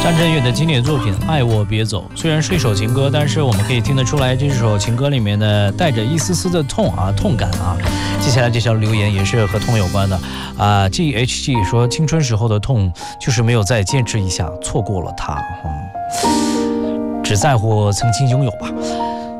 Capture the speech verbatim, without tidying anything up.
张震岳的经典作品《爱我别走》，虽然是一首情歌，但是我们可以听得出来，这首情歌里面呢带着一丝丝的痛啊，痛感啊。接下来这条留言也是和痛有关的啊 ，G H G 说青春时候的痛就是没有再坚持一下，错过了它，嗯，只在乎曾经拥有吧。